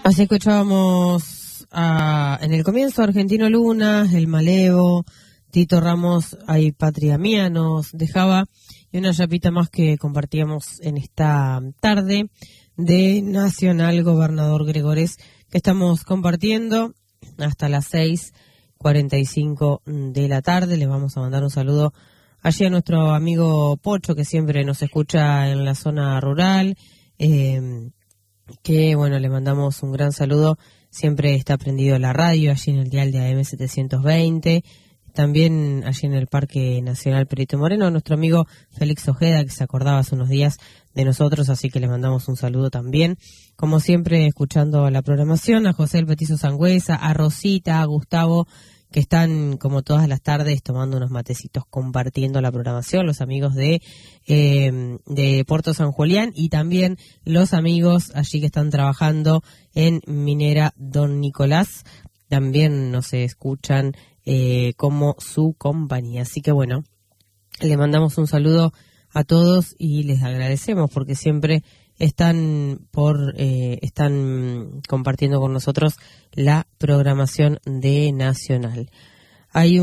Así escuchábamos en el comienzo Argentino Luna, El Malevo, Tito Ramos, Ay Patria Mía nos dejaba, y una chapita más que compartíamos en esta tarde de Nacional Gobernador Gregores, que estamos compartiendo hasta las 6:45 de la tarde. Le vamos a mandar un saludo allí a nuestro amigo Pocho, que siempre nos escucha en la zona rural, que bueno, le mandamos un gran saludo. Siempre está prendido la radio allí en el dial de AM 720, también allí en el Parque Nacional Perito Moreno, nuestro amigo Félix Ojeda, que se acordaba hace unos días de nosotros, así que le mandamos un saludo también. Como siempre, escuchando la programación, a José el Petizo Sangüesa, a Rosita, a Gustavo, que están como todas las tardes tomando unos matecitos, compartiendo la programación, los amigos de Puerto San Julián, y también los amigos allí que están trabajando en Minera Don Nicolás, también nos escuchan como su compañía. Así que bueno, le mandamos un saludo a todos y les agradecemos porque siempre están compartiendo con nosotros la programación de Nacional. Hay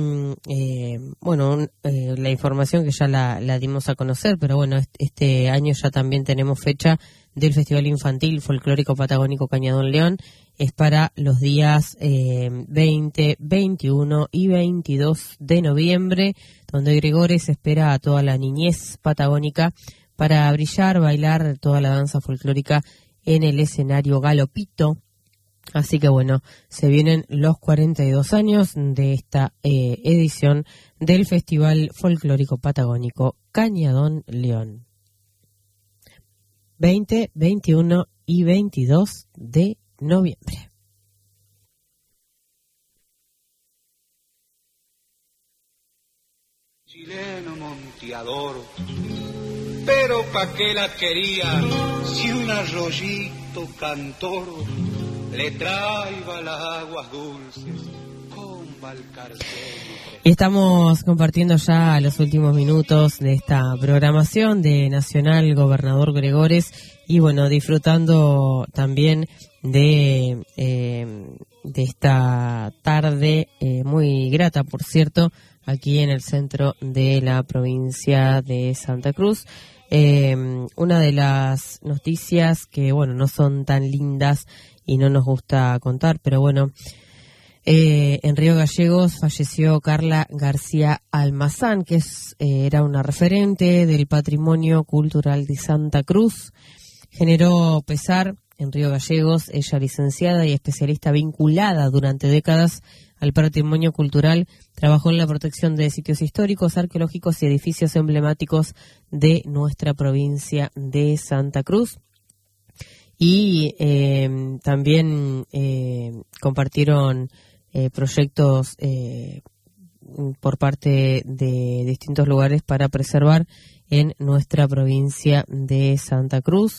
la información que ya la dimos a conocer, pero bueno, este año ya también tenemos fecha del Festival Infantil Folclórico Patagónico Cañadón León. Es para los días 20, 21 y 22 de noviembre, donde Gregores espera a toda la niñez patagónica para brillar, bailar toda la danza folclórica en el escenario Galopito. Así que bueno, se vienen los 42 años de esta edición del Festival Folclórico Patagónico Cañadón León. 20, 21 y 22 de noviembre. Chileno monteador, pero pa' qué la quería si un arroyito cantor le traiba las aguas dulces con Valcarcel. Y estamos compartiendo ya los últimos minutos de esta programación de Nacional Gobernador Gregores, y bueno, disfrutando también de esta tarde muy grata, por cierto, aquí en el centro de la provincia de Santa Cruz. Una de las noticias que, bueno, no son tan lindas y no nos gusta contar, pero bueno, en Río Gallegos falleció Carla García Almazán, que era una referente del patrimonio cultural de Santa Cruz. Generó pesar en Río Gallegos, ella licenciada y especialista vinculada durante décadas al patrimonio cultural, trabajó en la protección de sitios históricos, arqueológicos y edificios emblemáticos de nuestra provincia de Santa Cruz. Y también compartieron proyectos por parte de distintos lugares para preservar en nuestra provincia de Santa Cruz.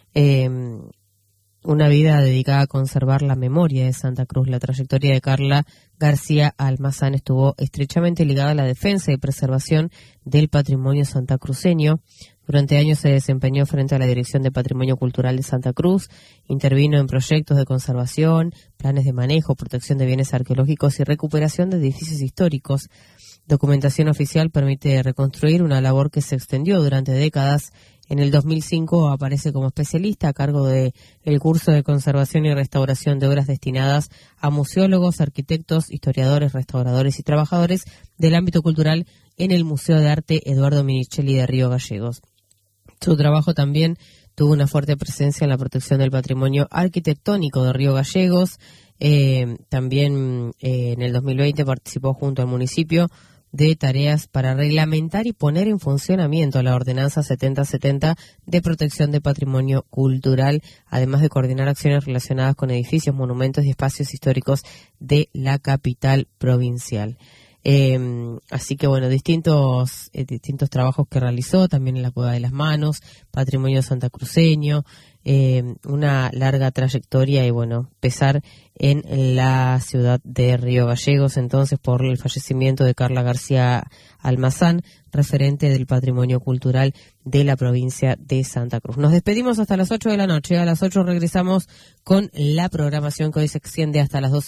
Una vida dedicada a conservar la memoria de Santa Cruz. La trayectoria de Carla García Almazán estuvo estrechamente ligada a la defensa y preservación del patrimonio santacruceño. Durante años se desempeñó frente a la Dirección de Patrimonio Cultural de Santa Cruz, intervino en proyectos de conservación, planes de manejo, protección de bienes arqueológicos y recuperación de edificios históricos. Documentación oficial permite reconstruir una labor que se extendió durante décadas. En el 2005 aparece como especialista a cargo del curso de conservación y restauración de obras destinadas a museólogos, arquitectos, historiadores, restauradores y trabajadores del ámbito cultural en el Museo de Arte Eduardo Minichelli de Río Gallegos. Su trabajo también tuvo una fuerte presencia en la protección del patrimonio arquitectónico de Río Gallegos. También en el 2020 participó junto al municipio de tareas para reglamentar y poner en funcionamiento la Ordenanza 7070 de protección de patrimonio cultural, además de coordinar acciones relacionadas con edificios, monumentos y espacios históricos de la capital provincial. Así que bueno, distintos trabajos que realizó, también en la Cueva de las Manos, patrimonio santacruceño, una larga trayectoria y bueno, pesar en la ciudad de Río Gallegos entonces por el fallecimiento de Carla García Almazán, referente del patrimonio cultural de la provincia de Santa Cruz. Nos despedimos hasta las 8 de la noche. A las 8 regresamos con la programación que hoy se extiende hasta las 12.